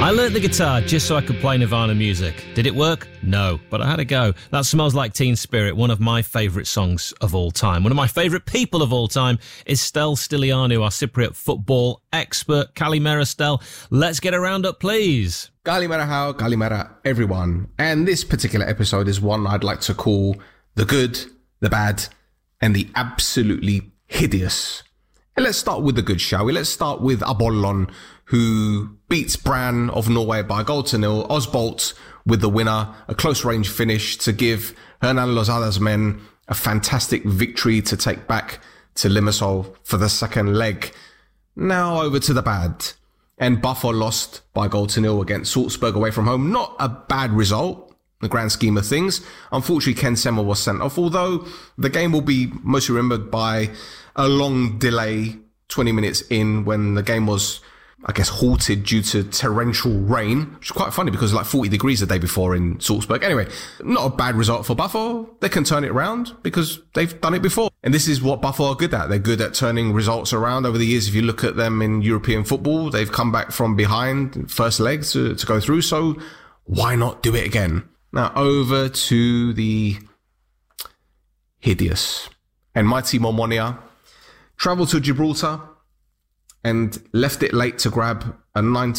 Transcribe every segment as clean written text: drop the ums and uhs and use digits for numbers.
I learnt the guitar just so I could play Nirvana music. Did it work? No, but I had a go. That Smells Like Teen Spirit, one of my favourite songs of all time. One of my favourite people of all time is Stel Stilianou, our Cypriot football expert. Kalimera, Stel. Let's get a roundup, please. Kalimera how, Kalimera everyone. And this particular episode is one I'd like to call the good, the bad, and the absolutely hideous. And let's start with the good, shall we? Let's start with Apollon, who beats Brann of Norway by a goal to nil. Osbolt with the winner, a close range finish to give Hernan Lozada's men a fantastic victory to take back to Limassol for the second leg. Now over to the bad. And Buffon lost by a goal to nil against Salzburg away from home. Not a bad result, in the grand scheme of things. Unfortunately, Ken Sema was sent off, although the game will be mostly remembered by a long delay, 20 minutes in, when the game was, I guess, halted due to torrential rain, which is quite funny because it was like 40 degrees the day before in Salzburg. Anyway, not a bad result for Buffon. They can turn it around because they've done it before. And this is what Buffon are good at. They're good at turning results around over the years. If you look at them in European football, they've come back from behind first leg to go through. So why not do it again? Now over to the hideous and mighty Omonia. Travelled to Gibraltar and left it late to grab a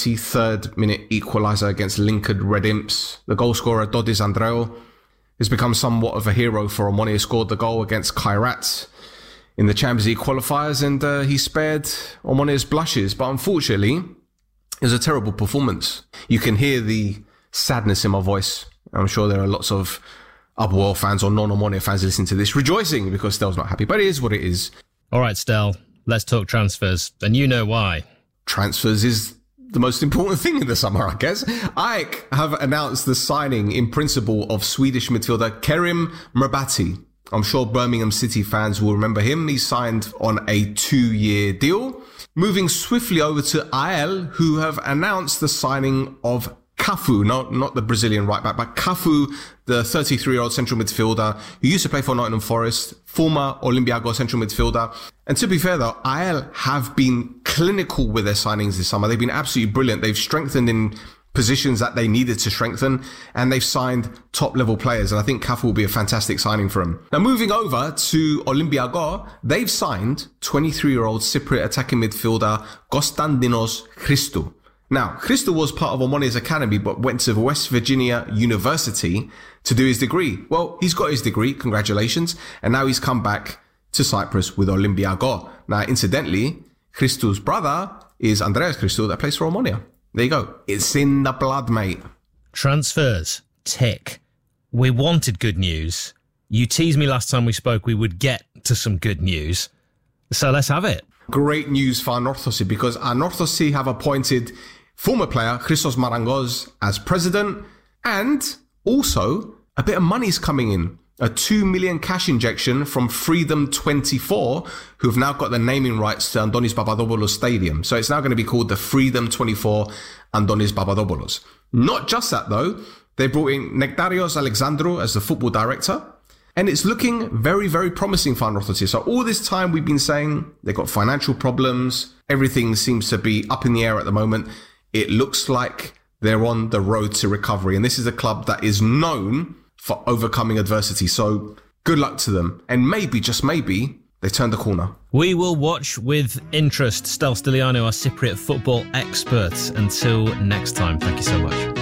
93rd minute equaliser against Lincoln Red Imps. The goal scorer, Dodis Andreu, has become somewhat of a hero for Omonia. Scored the goal against Kairat in the Champions League qualifiers, and he spared Omonia's blushes. But unfortunately, it was a terrible performance. You can hear the sadness in my voice. I'm sure there are lots of Upwell fans or non-Omonia fans listening to this rejoicing because Stel's not happy, but it is what it is. All right, Stel, let's talk transfers, and you know why. Transfers is the most important thing in the summer, I guess. AEK have announced the signing in principle of Swedish midfielder Kerim Mrabati. I'm sure Birmingham City fans will remember him. He signed on a 2-year deal. Moving swiftly over to AEL, who have announced the signing of Cafu, not the Brazilian right back, but Cafu, the 33-year-old central midfielder who used to play for Nottingham Forest, former Olympiacos central midfielder. And to be fair though, AEL have been clinical with their signings this summer. They've been absolutely brilliant. They've strengthened in positions that they needed to strengthen, and they've signed top-level players. And I think Cafu will be a fantastic signing for him. Now, moving over to Olympiacos, they've signed 23-year-old Cypriot attacking midfielder Konstantinos Christou. Now, Christou was part of Omonia's academy, but went to West Virginia University to do his degree. Well, he's got his degree, congratulations, and now he's come back to Cyprus with Olympiacos. Now, incidentally, Christou's brother is Andreas Christou that plays for Omonia. There you go. It's in the blood, mate. Transfers. Tick. We wanted good news. You teased me last time we spoke we would get to some good news. So let's have it. Great news for Anorthosis, because Anorthosis have appointed former player Christos Marangos as president, and also a bit of money's coming in. A 2 million cash injection from Freedom 24, who have now got the naming rights to Andonis Papadopoulos Stadium. So it's now going to be called the Freedom 24 Andonis Papadopoulos. Not just that though, they brought in Nektarios Alexandrou as the football director. And it's looking very, very promising for Anorthosis. So all this time we've been saying they've got financial problems. Everything seems to be up in the air at the moment. It looks like they're on the road to recovery. And this is a club that is known for overcoming adversity. So good luck to them. And maybe, just maybe, they turned the corner. We will watch with interest. Stel Stilianou, our Cypriot football expert. Until next time, thank you so much.